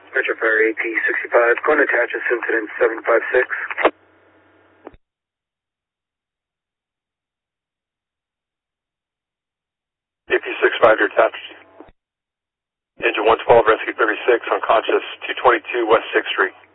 Metro Fire AP65, going to attach us incident 756. AP65, you're attached. Engine 112, rescue 36, unconscious, 222 West 6th Street.